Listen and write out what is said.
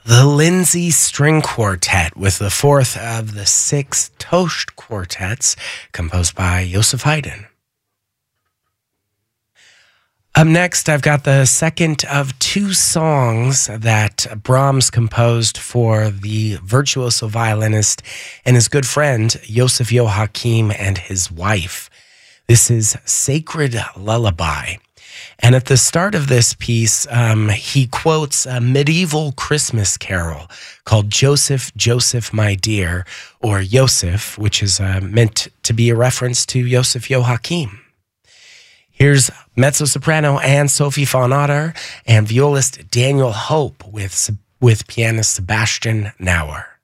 The Lindsay String Quartet with the fourth of the six Toscht quartets composed by Joseph Haydn. Up next, I've got the second of two songs that Brahms composed for the virtuoso violinist and his good friend, Joseph Joachim, and his wife. This is Sacred Lullaby. And at the start of this piece, he quotes a medieval Christmas carol called Joseph, Joseph, My Dear, or Joseph, which is meant to be a reference to Joseph Joachim. Here's mezzo-soprano Anne-Sophie von Otter and violist Daniel Hope with pianist Sebastian Nauer.